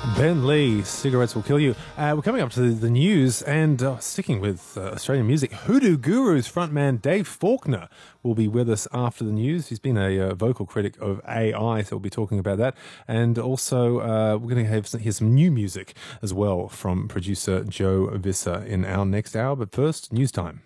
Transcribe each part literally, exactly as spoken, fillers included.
Ben Lee, Cigarettes Will Kill You. Uh, we're coming up to the, the news and uh, sticking with uh, Australian music. Hoodoo Gurus frontman Dave Faulkner will be with us after the news. He's been a uh, vocal critic of A I, so we'll be talking about that. And also, uh, we're going to have some, hear some new music as well from producer Joe Visser in our next hour. But first, news time.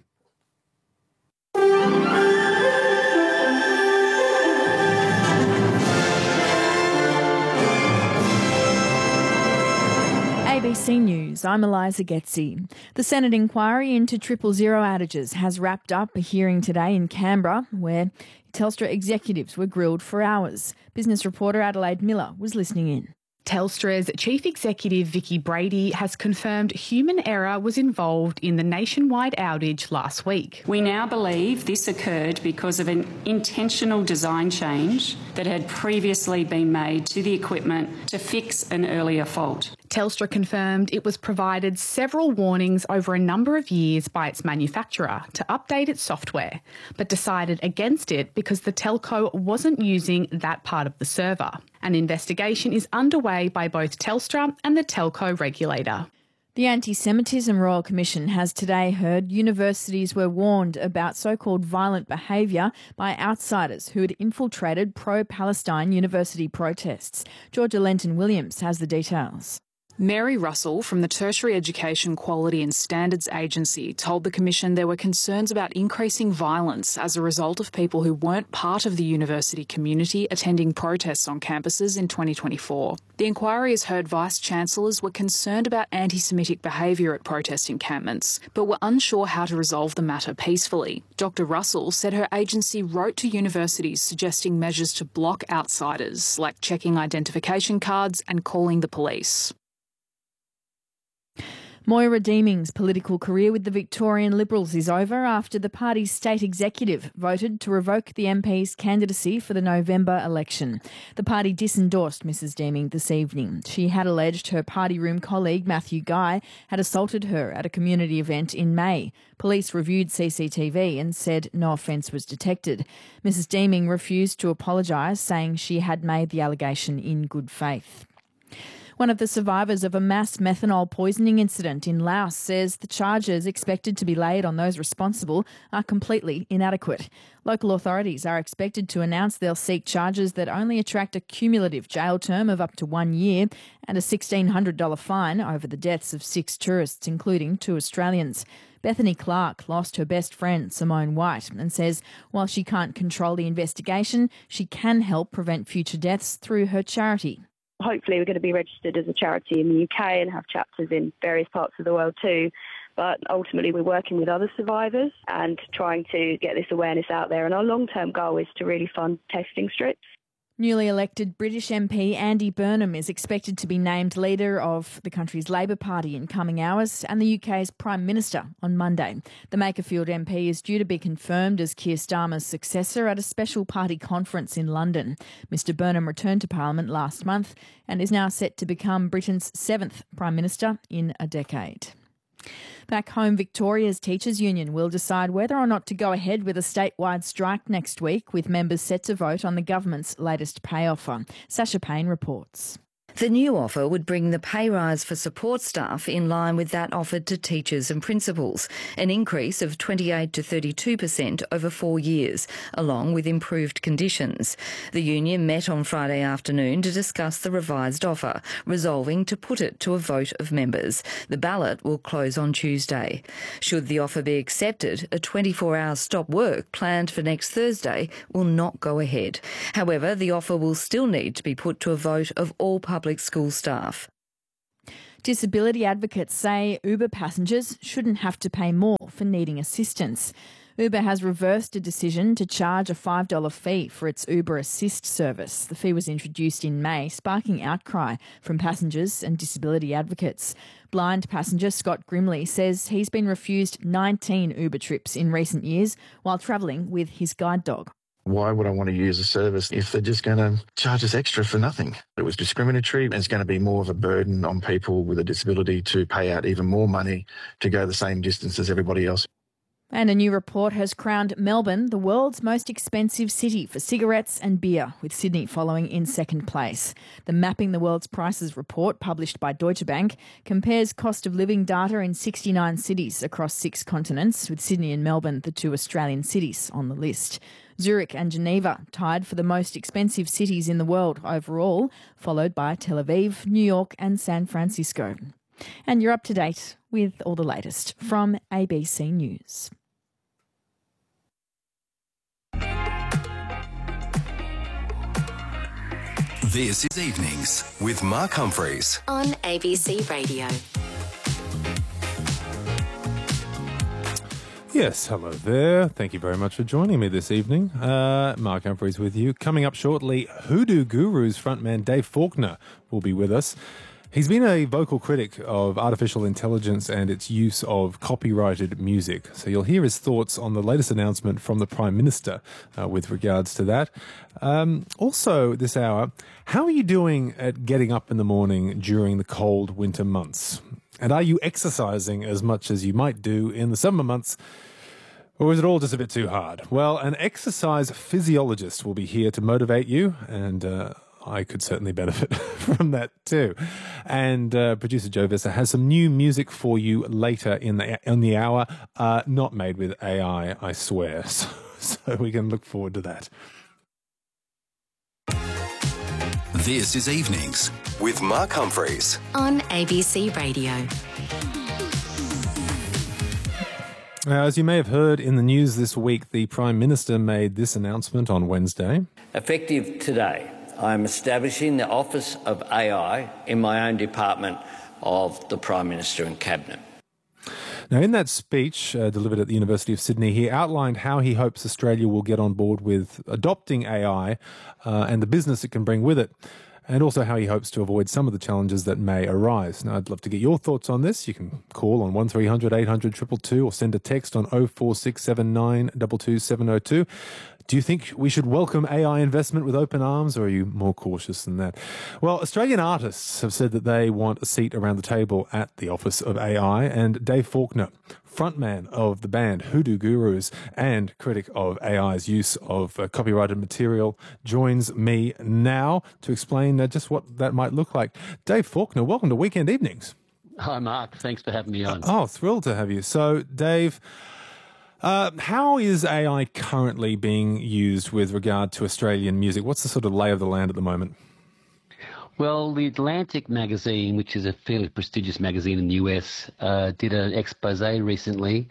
A B C News, I'm Eliza Getzi. The Senate inquiry into triple zero outages has wrapped up a hearing today in Canberra where Telstra executives were grilled for hours. Business reporter Adelaide Miller was listening in. Telstra's Chief Executive Vicki Brady has confirmed human error was involved in the nationwide outage last week. We now believe this occurred because of an intentional design change that had previously been made to the equipment to fix an earlier fault. Telstra confirmed it was provided several warnings over a number of years by its manufacturer to update its software, but decided against it because the telco wasn't using that part of the server. An investigation is underway by both Telstra and the telco regulator. The Anti-Semitism Royal Commission has today heard universities were warned about so-called violent behaviour by outsiders who had infiltrated pro-Palestine university protests. Georgia Lenton-Williams has the details. Mary Russell from the Tertiary Education Quality and Standards Agency told the Commission there were concerns about increasing violence as a result of people who weren't part of the university community attending protests on campuses in twenty twenty-four. The inquiry has heard Vice-Chancellors were concerned about anti-Semitic behaviour at protest encampments, but were unsure how to resolve the matter peacefully. Doctor Russell said her agency wrote to universities suggesting measures to block outsiders, like checking identification cards and calling the police. Moira Deeming's political career with the Victorian Liberals is over after the party's state executive voted to revoke the M P's candidacy for the November election. The party disendorsed Missus Deeming this evening. She had alleged her party room colleague Matthew Guy had assaulted her at a community event in May. Police reviewed C C T V and said no offence was detected. Missus Deeming refused to apologise, saying she had made the allegation in good faith. One of the survivors of a mass methanol poisoning incident in Laos says the charges expected to be laid on those responsible are completely inadequate. Local authorities are expected to announce they'll seek charges that only attract a cumulative jail term of up to one year and a sixteen hundred dollars fine over the deaths of six tourists, including two Australians. Bethany Clark lost her best friend, Simone White, and says while she can't control the investigation, she can help prevent future deaths through her charity. Hopefully we're going to be registered as a charity in the U K and have chapters in various parts of the world too. But ultimately we're working with other survivors and trying to get this awareness out there. And our long-term goal is to really fund testing strips. Newly elected British M P Andy Burnham is expected to be named leader of the country's Labor Party in coming hours and the U K's Prime Minister on Monday. The Makerfield M P is due to be confirmed as Keir Starmer's successor at a special party conference in London. Mister Burnham returned to Parliament last month and is now set to become Britain's seventh Prime Minister in a decade. Back home, Victoria's Teachers Union will decide whether or not to go ahead with a statewide strike next week, with members set to vote on the government's latest pay offer. Sasha Payne reports. The new offer would bring the pay rise for support staff in line with that offered to teachers and principals, an increase of twenty-eight to thirty-two percent over four years, along with improved conditions. The union met on Friday afternoon to discuss the revised offer, resolving to put it to a vote of members. The ballot will close on Tuesday. Should the offer be accepted, a twenty-four hour stop work planned for next Thursday will not go ahead. However, the offer will still need to be put to a vote of all public Public school staff. Disability advocates say Uber passengers shouldn't have to pay more for needing assistance. Uber has reversed a decision to charge a five dollars fee for its Uber Assist service. The fee was introduced in May, sparking outcry from passengers and disability advocates. Blind passenger Scott Grimley says he's been refused nineteen Uber trips in recent years while travelling with his guide dog. Why would I want to use a service if they're just going to charge us extra for nothing? It was discriminatory and it's going to be more of a burden on people with a disability to pay out even more money to go the same distance as everybody else. And a new report has crowned Melbourne the world's most expensive city for cigarettes and beer, with Sydney following in second place. The Mapping the World's Prices report, published by Deutsche Bank, compares cost of living data in sixty-nine cities across six continents, with Sydney and Melbourne the two Australian cities on the list. Zurich and Geneva tied for the most expensive cities in the world overall, followed by Tel Aviv, New York and San Francisco. And you're up to date with all the latest from A B C News. This is Evenings with Mark Humphreys on A B C Radio. Yes, hello there. Thank you very much for joining me this evening. Uh, Mark Humphreys with you. Coming up shortly, Hoodoo Gurus frontman Dave Faulkner will be with us. He's been a vocal critic of artificial intelligence and its use of copyrighted music. So you'll hear his thoughts on the latest announcement from the Prime Minister uh, with regards to that. Um, also this hour, how are you doing at getting up in the morning during the cold winter months? And are you exercising as much as you might do in the summer months? Or is it all just a bit too hard? Well, an exercise physiologist will be here to motivate you, and uh, I could certainly benefit from that too. And uh, producer Joe Visser has some new music for you later in the in the hour, uh, not made with A I, I swear. So, so we can look forward to that. This is Evenings with Mark Humphreys on A B C Radio. Now, as you may have heard in the news this week, the Prime Minister made this announcement on Wednesday. Effective today, I am establishing the Office of A I in my own department of the Prime Minister and Cabinet. Now, in that speech uh, delivered at the University of Sydney, he outlined how he hopes Australia will get on board with adopting A I uh, and the business it can bring with it, and also how he hopes to avoid some of the challenges that may arise. Now, I'd love to get your thoughts on this. You can call on one three hundred eight hundred two two two or send a text on oh four six seven nine two two seven oh two. Do you think we should welcome A I investment with open arms, or are you more cautious than that? Well, Australian artists have said that they want a seat around the table at the Office of A I, and Dave Faulkner, frontman of the band Hoodoo Gurus and critic of A I's use of uh, copyrighted material, joins me now to explain uh, just what that might look like. Dave Faulkner, welcome to Weekend Evenings. Hi, Mark. Thanks for having me on. Oh, thrilled to have you. So, Dave, Uh, how is A I currently being used with regard to Australian music? What's the sort of lay of the land at the moment? Well, the Atlantic magazine, which is a fairly prestigious magazine in the U S, uh, did an expose recently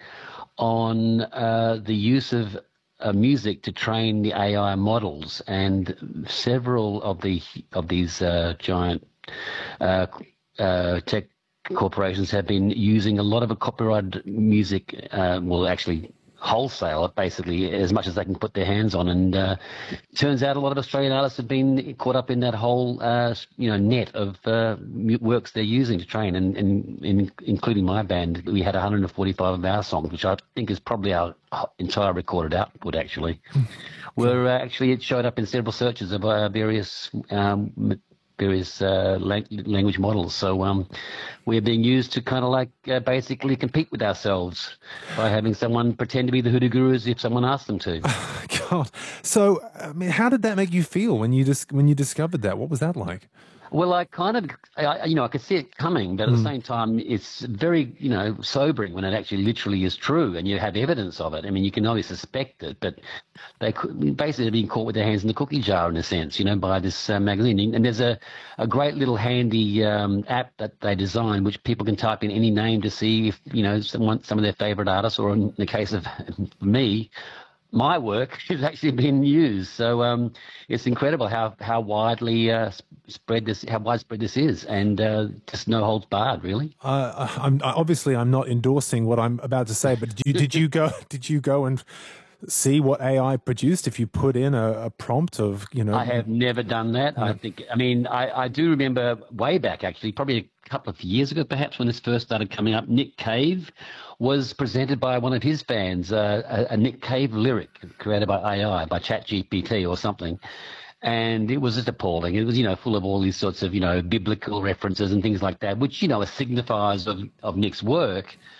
on uh, the use of uh, music to train the A I models, and several of the of these uh, giant uh, uh, tech corporations have been using a lot of a copyrighted music, uh, well, actually wholesale it basically as much as they can put their hands on, and uh, it turns out a lot of Australian artists have been caught up in that whole uh, you know net of uh, works they're using to train, and, and, and including my band, we had one hundred forty-five of our songs, which I think is probably our entire recorded output actually. Where uh, actually it showed up in several searches of uh, various um, various uh, language models. So um, we're being used to kind of like uh, basically compete with ourselves by having someone pretend to be the Hoodoo Gurus if someone asks them to. God. So, I mean, how did that make you feel when you dis- when you discovered that? What was that like? Well, I kind of, I, you know, I could see it coming, but at Mm. the same time, it's very, you know, sobering when it actually literally is true and you have evidence of it. I mean, you can only suspect it, but they could, basically being caught with their hands in the cookie jar in a sense, you know, by this uh, magazine. And there's a, a great little handy um, app that they designed, which people can type in any name to see if, you know, someone, some of their favorite artists, or in the case of me, my work is actually being used. So um, it's incredible how how widely uh, spread this, how widespread this is, and uh, just no holds barred, really. Uh, I'm obviously I'm not endorsing what I'm about to say, but did you, did you go did you go and see what A I produced if you put in a, a prompt of, you know? I have never done that. No. I think, I mean, I, I do remember way back, actually, probably a couple of years ago, perhaps, when this first started coming up, Nick Cave was presented by one of his fans, uh, a, a Nick Cave lyric created by A I, by ChatGPT or something. And it was just appalling. It was, you know, full of all these sorts of, you know, biblical references and things like that, which, you know, are signifiers of, of Nick's work. But they, basically being caught with their hands in the cookie jar in a sense, you know, by this uh, magazine. And there's a, a great little handy um, app that they designed, which, you know, signifies of, of Nick's work.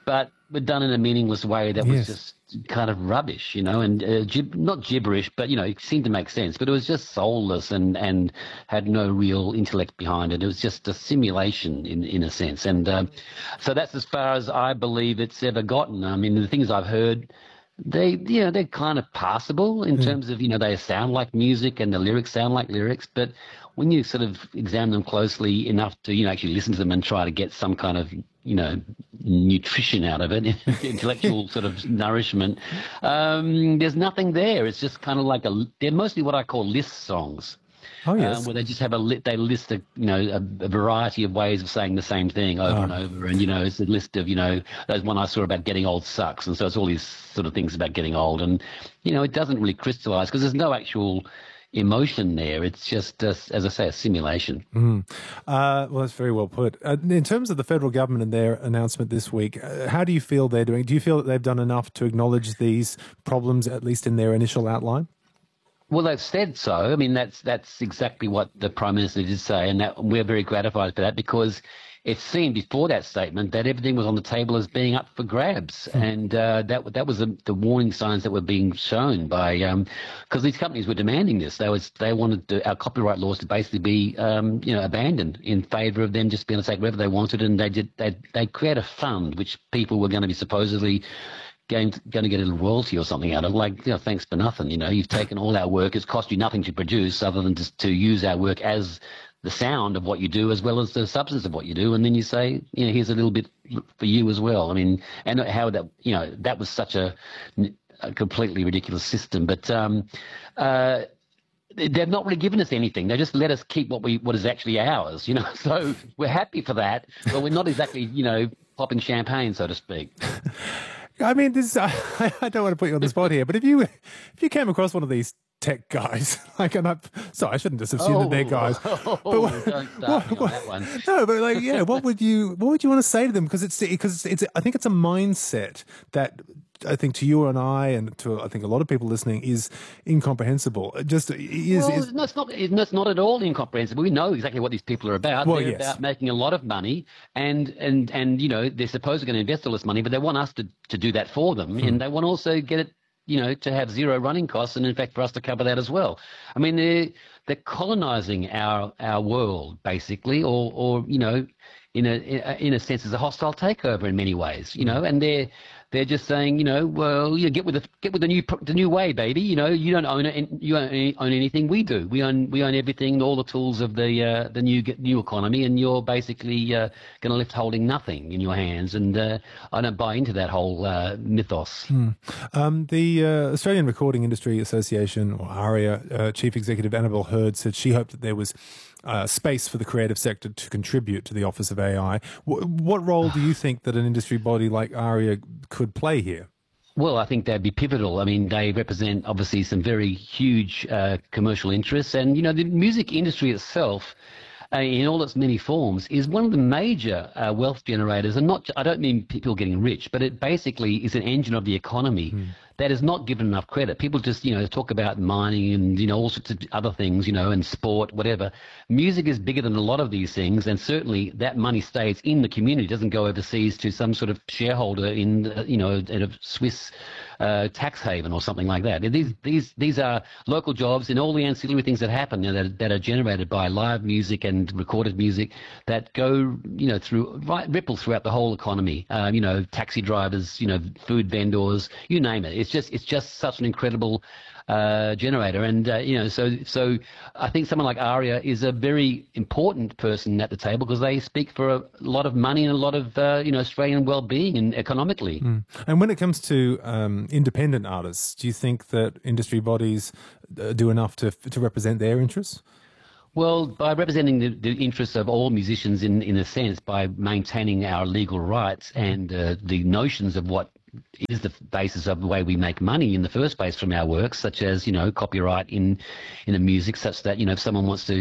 but were done in a meaningless way that Yes. was just kind of rubbish, you know, and uh, gib- not gibberish, but, you know, it seemed to make sense. But it was just soulless and, and had no real intellect behind it. It was just a simulation in, in a sense. And um, so that's as far as I believe it's ever gotten. I mean, the things I've heard, they, you know, they're kind of passable in Mm. terms of, you know, they sound like music and the lyrics sound like lyrics. But when you sort of examine them closely enough to, you know, actually listen to them and try to get some kind of, you know, nutrition out of it, intellectual sort of nourishment, um, there's nothing there. It's just kind of like a, they're mostly what I call list songs. Oh, yes. Uh, where they just have a li- they list a you know a, a variety of ways of saying the same thing over Oh. and over, and you know it's a list of you know there's one I saw about getting old sucks, and so it's all these sort of things about getting old, and you know it doesn't really crystallize because there's no actual emotion there. It's just uh, as I say, a simulation. Mm. Uh, well, that's very well put. Uh, in terms of the federal government and their announcement this week, uh, how do you feel they're doing? Do you feel that they've done enough to acknowledge these problems, at least in their initial outline? Well, they've said so. I mean, that's that's exactly what the Prime Minister did say, and that, we're very gratified for that because it seemed before that statement that everything was on the table as being up for grabs, mm. and uh, that that was the, the warning signs that were being shown by because um, these companies were demanding this. They was they wanted to, our copyright laws to basically be um, you know abandoned in favour of them just being able to take whatever they wanted, and they did they they create a fund which people were going to be supposedly Going to, going to get a little royalty or something out of, like, you know, thanks for nothing. You know, you've taken all our work. It's cost you nothing to produce other than just to use our work as the sound of what you do as well as the substance of what you do. And then you say, you know, here's a little bit for you as well. I mean, and how that, you know, that was such a, a completely ridiculous system. But um, uh, they've not really given us anything. They just let us keep what we what is actually ours, you know. So we're happy for that, but we're not exactly, you know, popping champagne, so to speak. I mean, this. I, I don't want to put you on the spot here, but if you if you came across one of these tech guys, like, and I, sorry, I shouldn't just assume oh, that they're guys. Oh, but what, don't start what, me on what, that one. No, but like, yeah, what would you what would you want to say to them? Because it's because it's, it's I think it's a mindset that I think to you and I, and to I think a lot of people listening, is incomprehensible. It just is. Well, is no, it's not. It's not at all incomprehensible. We know exactly what these people are about. Well, they're yes. about making a lot of money, and and and you know they're supposed to going to invest all this money, but they want us to to do that for them, Hmm. and they want also get it, you know, to have zero running costs, and in fact for us to cover that as well. I mean, they're they're colonizing our our world basically, or or you know, in a in a sense, as a hostile takeover in many ways, you know, and they're. They're just saying, you know, well, you know, get with the get with the new the new way, baby. You know, you don't own it, and you don't own anything. We do. We own we own everything, all the tools of the uh, the new new economy, and you're basically uh, going to left holding nothing in your hands. And uh, I don't buy into that whole uh, mythos. Hmm. Um, the uh, Australian Recording Industry Association, or ARIA, uh, Chief Executive Annabelle Hurd said she hoped that there was Uh, space for the creative sector to contribute to the Office of A I. W- what role do you think that an industry body like ARIA could play here? Well, I think they'd be pivotal. I mean, they represent obviously some very huge uh, commercial interests, and you know, the music industry itself, uh, in all its many forms, is one of the major uh, wealth generators. And not, I don't mean people getting rich, but it basically is an engine of the economy. Mm. That is not given enough credit. People just, you know, talk about mining and, you know, all sorts of other things, you know, and sport, whatever. Music is bigger than a lot of these things, and certainly that money stays in the community, doesn't go overseas to some sort of shareholder in, uh, you know, at a Swiss uh, tax haven or something like that. These these these are local jobs and all the ancillary things that happen, you know, that, that are generated by live music and recorded music that go, you know, through right, ripple throughout the whole economy. Uh, you know, taxi drivers, you know, food vendors, you name it. It's just it's just such an incredible uh, generator, and uh, you know, so so I think someone like ARIA is a very important person at the table because they speak for a lot of money and a lot of uh, you know Australian well-being and economically. Mm. And when it comes to um, independent artists, do you think that industry bodies uh, do enough to to represent their interests? Well, by representing the, the interests of all musicians in in a sense, by maintaining our legal rights and uh, the notions of what is the basis of the way we make money in the first place from our works, such as, you know, copyright in in the music, such that, you know, if someone wants to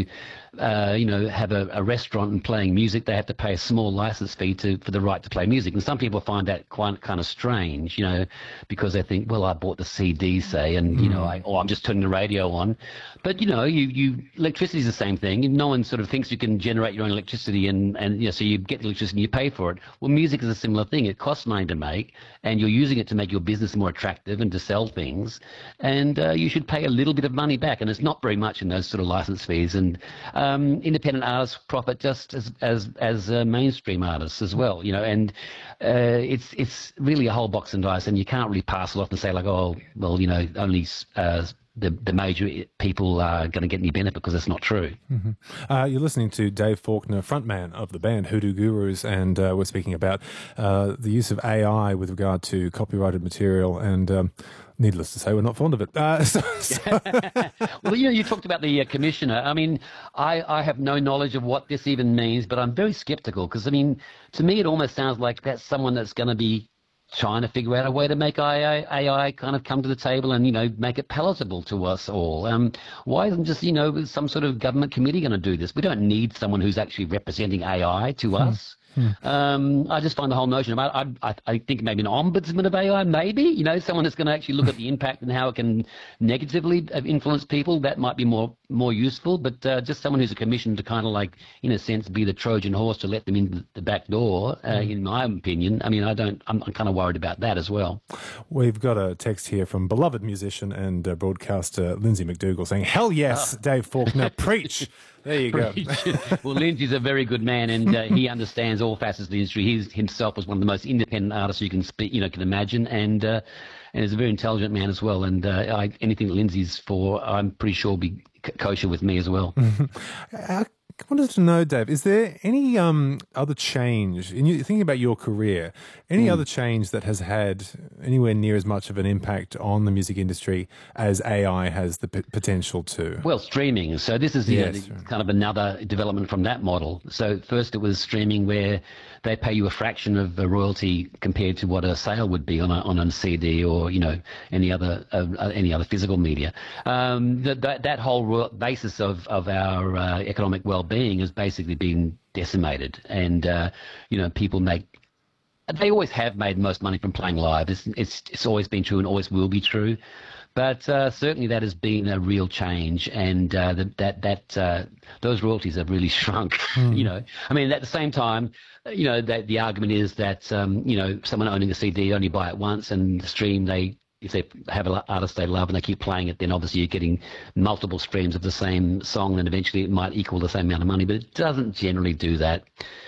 uh, you know, have a, a restaurant and playing music, they have to pay a small license fee to for the right to play music. And some people find that quite kind of strange, you know, because they think, well, I bought the C D, say, and you know, I, or I'm just turning the radio on. But you know, you you electricity is the same thing. No one sort of thinks you can generate your own electricity, and and you know, so you get the electricity and you pay for it. Well, music is a similar thing. It costs money to make, and you're using it to make your business more attractive and to sell things, and uh, you should pay a little bit of money back, and it's not very much in those sort of license fees. And um, independent artists profit just as as as uh, mainstream artists as well, you know. And uh, it's it's really a whole box and dice, and you can't really pass it off and say like, oh, well, you know, only uh, the the major people are going to get any benefit, because it's not true. Mm-hmm. Uh, you're listening to Dave Faulkner, frontman of the band Hoodoo Gurus, and uh, we're speaking about uh, the use of A I with regard to copyrighted material, and um, needless to say, we're not fond of it. Uh, so, so. Well, you know, you talked about the uh, commissioner. I mean, I, I have no knowledge of what this even means, but I'm very sceptical, because, I mean, to me it almost sounds like that's someone that's going to be trying to figure out a way to make A I kind of come to the table and, you know, make it palatable to us all. Um, why isn't just, you know, some sort of government committee going to do this? We don't need someone who's actually representing A I to Hmm. us. Hmm. Um, I just find the whole notion about I, I, I think maybe an ombudsman of A I, maybe, you know, someone that's going to actually look at the impact and how it can negatively influence people. That might be more more useful. But uh, just someone who's a commission to kind of like, in a sense, be the Trojan horse to let them in the back door. Uh, mm. In my opinion, I mean, I don't. I'm, I'm kind of worried about that as well. We've got a text here from beloved musician and uh, broadcaster Lindsay McDougall saying, "Hell yes, oh. Dave Faulkner, preach." There you go. Well, Lindsay's a very good man, and uh, he understands all facets of the industry. He himself was one of the most independent artists you can speak, you know, can imagine, and uh, and is a very intelligent man as well. And uh, I, anything that Lindsay's for, I'm pretty sure will be kosher with me as well. I wanted to know, Dave, is there any um, other change, in you, thinking about your career, any mm. other change that has had anywhere near as much of an impact on the music industry as A I has the p- potential to? Well, streaming. So this is the, yes, uh, kind of another development from that model. So first it was streaming, where they pay you a fraction of the royalty compared to what a sale would be on a, on a C D or, you know, any other uh, any other physical media. Um, that, that, that whole ro- basis of, of our uh, economic well-being has basically been decimated. And, uh, you know, people make they always have made most money from playing live. It's, it's, it's always been true and always will be true. But uh, certainly that has been a real change, and uh, the, that that uh, those royalties have really shrunk. Mm. You know, I mean, at the same time, you know, that the argument is that um, you know, someone owning a C D only buy it once, and the stream they. If they have an artist they love and they keep playing it, then obviously you're getting multiple streams of the same song, and eventually it might equal the same amount of money. But it doesn't generally do that.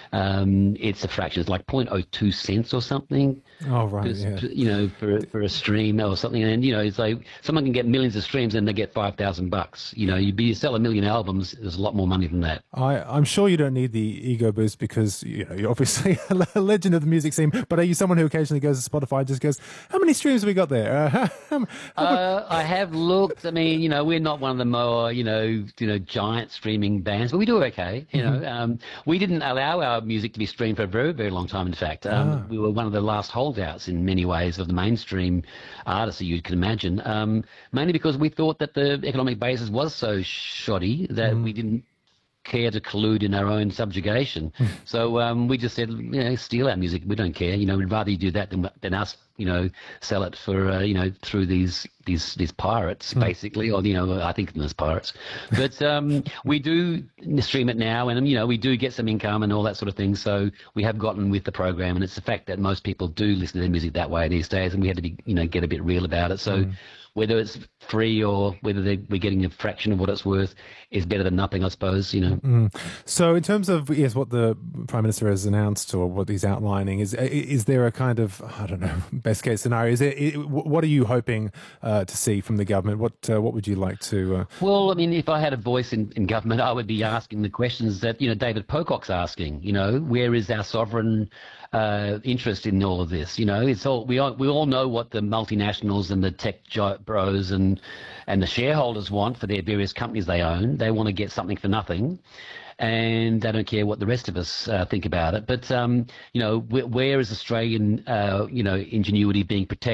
Um, it's a fraction. It's like zero point zero two cents or something. Oh, right, for, yeah. You know, for for a stream or something. And, you know, it's like someone can get millions of streams and they get five thousand bucks. You know, you, you sell a million albums, there's a lot more money than that. I, I'm sure you don't need the ego boost, because, you know, you're obviously a legend of the music scene, but are you someone who occasionally goes to Spotify and just goes, how many streams have we got there? Uh, how, how, how uh, I have looked. I mean, you know, we're not one of the more, you know, you know, giant streaming bands, but we do okay. You know, mm-hmm. um, we didn't allow our music to be streamed for a very, very long time. In fact, um, ah. we were one of the last holdouts in many ways of the mainstream artists that you can imagine. Um, mainly because we thought that the economic basis was so shoddy that mm. we didn't care to collude in our own subjugation. So um, we just said, you know, steal our music. We don't care. You know, we'd rather you do that than than us, you know, sell it for, uh, you know, through these these these pirates, mm. basically, or, you know, I think them as pirates. But um, we do stream it now, and, you know, we do get some income and all that sort of thing. So we have gotten with the program, and it's the fact that most people do listen to their music that way these days, and we had to be, you know, get a bit real about it. So mm. whether it's free or whether they, we're getting a fraction of what it's worth is better than nothing, I suppose, you know. Mm. So in terms of, yes, what the Prime Minister has announced or what he's outlining, is is there a kind of, I don't know, best case scenario? Is it, what are you hoping uh, to see from the government? What uh, what would you like to... Uh... Well, I mean, if I had a voice in, in government, I would be asking the questions that, you know, David Pocock's asking, you know, where is our sovereign uh, interest in all of this? You know, it's all we all, we all know what the multinationals and the tech bros and and the shareholders want for their various companies they own. They want to get something for nothing, and they don't care what the rest of us uh, think about it. But um, you know, wh- where is Australian uh, you know ingenuity being protected?